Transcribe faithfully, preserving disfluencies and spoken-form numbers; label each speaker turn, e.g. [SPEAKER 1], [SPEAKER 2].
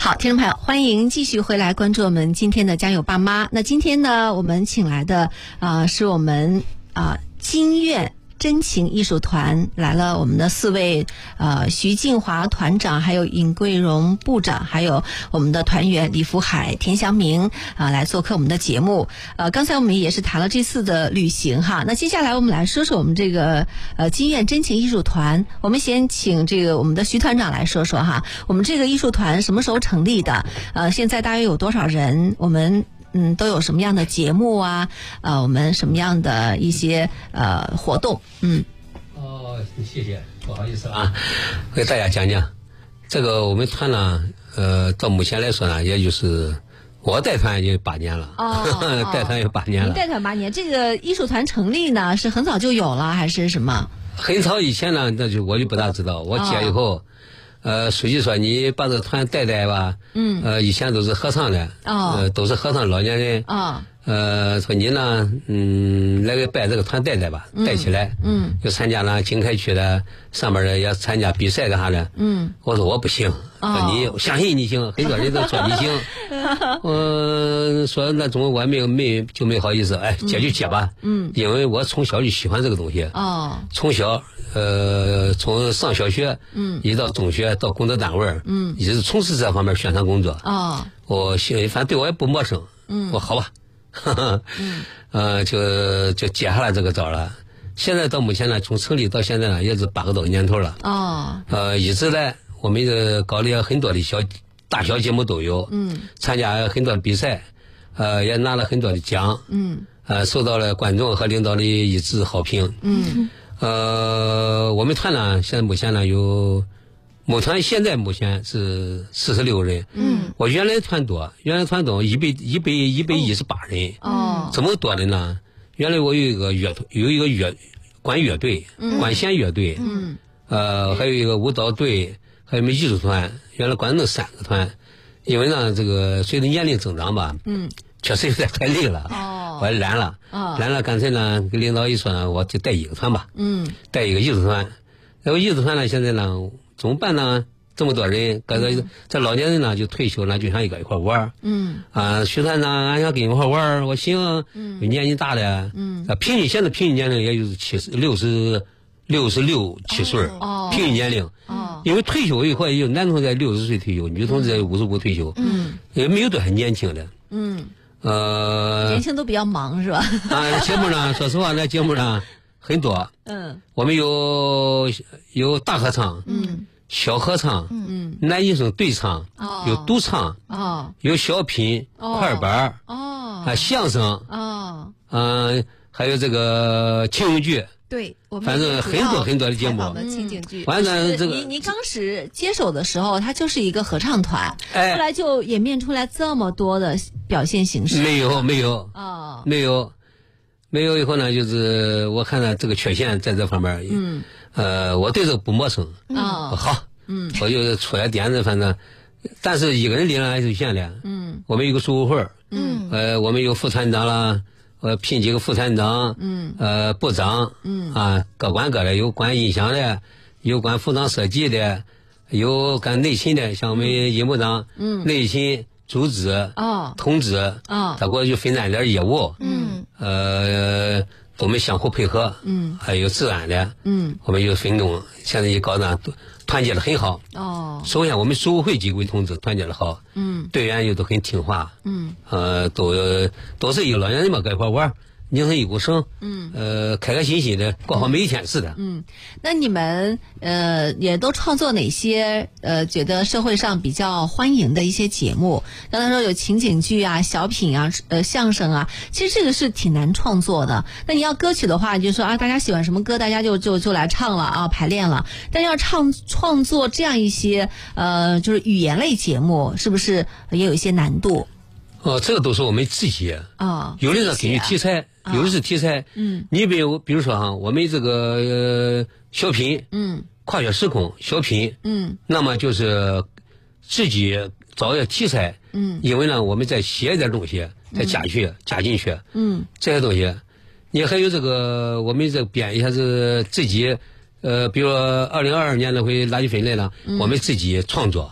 [SPEAKER 1] 好，听众朋友，欢迎继续回来关注我们今天的家有爸妈。那今天呢，我们请来的啊、呃、是我们啊、呃、金苑真情艺术团来了，我们的四位呃徐静华团长，还有尹桂荣部长，还有我们的团员李福海、田祥明啊、呃、来做客我们的节目。呃，刚才我们也是谈了这次的旅行哈，那接下来我们来说说我们这个呃金苑真情艺术团。我们先请这个我们的徐团长来说说哈，我们这个艺术团什么时候成立的？呃，现在大约有多少人？我们嗯，都有什么样的节目啊？呃，我们什么样的一些呃活动？嗯。
[SPEAKER 2] 哦，谢谢，不好意思啊，给大家讲讲这个我们团呢，呃，到目前来说呢，也就是我带团也八年了，
[SPEAKER 1] 哦，哦
[SPEAKER 2] 带团有八年了。
[SPEAKER 1] 您带团八年，这个艺术团成立呢，是很早就有了，还是什么？
[SPEAKER 2] 很早以前呢，那就我就不大知道，我接以后。哦呃，书记说你把这个团带带吧，嗯，呃，以前都是合唱的，哦，呃，都是合唱老年人，啊、哦，呃，说你呢，嗯，来给带这个团带带吧，带起来，嗯，就参加了经开区的上面的也参加比赛干啥的，嗯，我说我不行，哦，你我相信你行，很多人都说你行，嗯、呃，说那种我没有没就没好意思，哎，接就接吧，嗯，因为我从小就喜欢这个东西，哦，从小。呃，从上小学，嗯，一直到中学，到工作单位，嗯，一直从事这方面宣传工作。哦，我心反正对我也不陌生。嗯，我好吧，呵呵，嗯，呃，就就接下来这个招了。现在到目前呢，从成立到现在呢，也是八个多年头了。哦，呃，一直来我们这搞了很多的小大小节目都有。嗯，参加很多的比赛，呃，也拿了很多的奖。嗯，呃，受到了观众和领导的一致好评。嗯。呃，我们团呢，现在目前呢有，母团现在目前是四十六人。嗯，我原来团多，原来团多一百一百一百一十八人。哦，怎么多的呢？原来我有一个乐团，有一个乐管乐队，嗯、管弦乐队，嗯，呃，还有一个舞蹈队，还有我们艺术团。原来管那三个团，因为呢，这个随着年龄增长吧，嗯，确实有点太累了。哦。我懒了，哦、懒了，干脆呢，跟领导一说呢，我就带一个团吧，嗯，带一个艺术团。然后艺术团呢，现在呢，怎么办呢？这么多人，搁这这老年人呢就退休了，就想一个一块玩，嗯，啊，徐团长，俺想跟你一块玩，我行，嗯，年纪大了，嗯，啊，平均现在平均年龄也就是七十六十六十六七岁，哦，平均年龄，哦，因为退休以后，也有男同志在六十岁退休，女同志在五十五退休，嗯，也没有多很年轻的，嗯。呃，
[SPEAKER 1] 年轻都比较忙是吧？
[SPEAKER 2] 啊，节目呢，说实话，那节目呢很多。嗯，我们有有大合唱，嗯，小合唱，嗯，男女生对唱，哦，有独唱，哦，有小品，哦，快板，哦，啊，相声，哦，嗯、呃，还有这个情景剧。
[SPEAKER 1] 对，我们
[SPEAKER 2] 反正很多很多的节目，
[SPEAKER 1] 情景剧。
[SPEAKER 2] 反正这个，
[SPEAKER 1] 您您刚始接手的时候，它就是一个合唱团，哎，后来就演变出来这么多的表现形式。
[SPEAKER 2] 没有，没有，哦，没有，没有以后呢，就是我看到这个缺陷在这方面，嗯，呃，我对这个不陌生，哦，好，嗯，我就出来点子，反正，但是一个人力量还是有限的，嗯，我们有个书会，嗯，呃，我们有副团长啦。我聘几个副团长，嗯，呃，部长，嗯，啊，各管各的，有管音响的，有管服装设计的，有干内勤的，像我们尹部长，嗯，内勤、组织，哦，通知，哦，他给我就分担点业务，嗯，呃，我们相互配合，嗯，还有治安的，嗯，我们有分工，现在一搞呢，团结的很好，哦，首先我们组委会几位同志团结的好，嗯，队员又都很听话，嗯，呃，都都是一个老年人嘛，搁一块玩，拧成一股绳，嗯，呃，开开心心的过好每一天似的。
[SPEAKER 1] 嗯，那你们呃也都创作哪些呃觉得社会上比较欢迎的一些节目？刚才说有情景剧啊、小品啊、呃相声啊，其实这个是挺难创作的。那你要歌曲的话，你就说啊，大家喜欢什么歌，大家就就就来唱了啊，排练了。但要唱创作这样一些呃就是语言类节目，是不是也有一些难度？
[SPEAKER 2] 哦，这个都是我们自己啊，哦，有的是根据题材，哦，有的是题材，嗯，你比如比如说哈，我们这个呃小品，嗯，跨越时空小品，嗯，那么就是自己找一个题材，嗯，因为呢，我们再写一点东西，再加去，嗯，加进去，嗯，这些东西，你还有这个我们这编一下子自己，呃，比如二零二二年的会垃圾分类了，嗯，我们自己创作。